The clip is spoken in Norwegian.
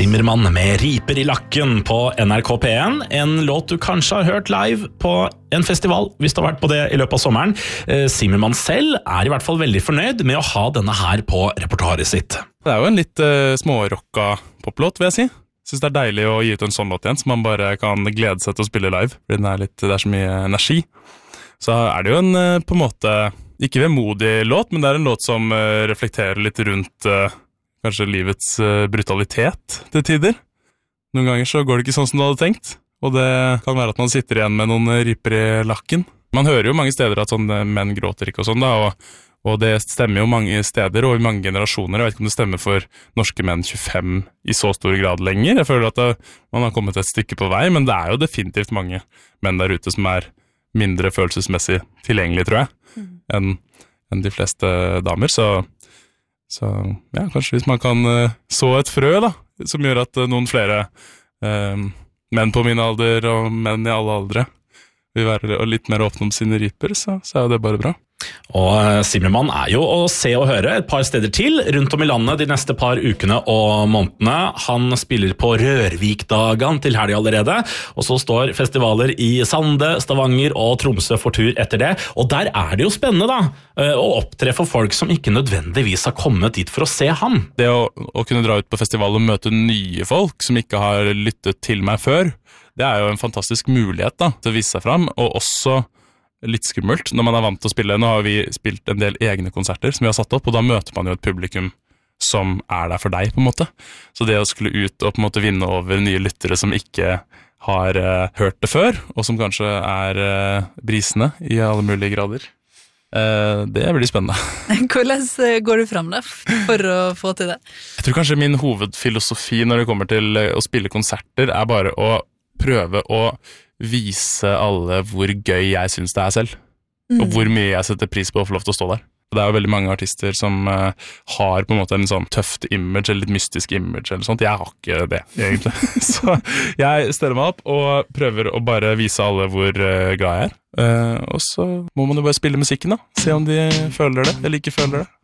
Zimmermann med Riper i lakken på NRK P1. En låt du kanskje har hørt live på en festival, hvis du har vært på det i løpet av sommeren. Zimmermann selv i hvert fall veldig fornøyd med å ha denne her på repertoaret sitt. Det jo en litt smårocka poplåt, vil jeg si. Jeg synes det deilig å gi ut en sånn låt igjen, så man bare kan glede seg til å spille live, fordi det så mye energi. Så det jo en på en måte, ikke vemodig låt, men det en låt som reflekterer litt rundt kanskje livets brutalitet til tider. Noen ganger så går det ikke sånn som du hadde tenkt, og det kan være at man sitter igjen med noen riper i lakken. Man hører jo mange steder at sånne menn gråter ikke og sånn da, og det stemmer jo mange steder og i mange generasjoner. Jeg vet ikke om det stemmer for norske menn 25 i så stor grad lenger. Jeg føler at man har kommet et stykke på vei, men det jo definitivt mange menn der ute som mindre følelsesmessig tilgjengelig, tror jeg, enn de fleste damer. Så ja, kanskje hvis man kan så et frø da, som gjør at noen flere menn på min alder og menn i alle aldre vil være litt mer åpne om sine riper, så jo det bare bra. Og Zimmermann jo å se og høre et par steder til rundt om i landet de neste par ukene og månedene. Han spiller på Rørvikdagen til helg allerede, og så står festivaler i Sande, Stavanger og Tromsø for tur etter det. Og der det jo spennende da, å opptre for folk som ikke nødvendigvis har kommet dit for å se ham. Det å kunne dra ut på festival og møte nye folk som ikke har lyttet til meg før, det jo en fantastisk mulighet da, til å vise seg fram, og også litt skummelt når man vant til å spille. Nå har vi spilt en del egne konserter som vi har satt opp, og da møter man jo et publikum som der for deg, på en måte. Så det å skulle ut og på en måte vinne over nye lyttere som ikke har hørt det før, og som kanskje brisende i alle mulige grader, det blir spennende. Hvordan går du frem da, for å få til det? Jeg tror kanskje min hovedfilosofi når det kommer til å spille konserter bare å prøve å vise alle hvor gøy jeg synes det selv, og hvor mye jeg setter pris på å få lov til å stå der. Det jo veldig mange artister som har på en måte en sånn tøft image, eller litt mystisk image, eller sånt. Jeg har ikke det, egentlig. Så jeg steller meg opp og prøver å bare vise alle hvor glad jeg og så må man jo bare spille musikken da, se om de føler det, eller ikke føler det.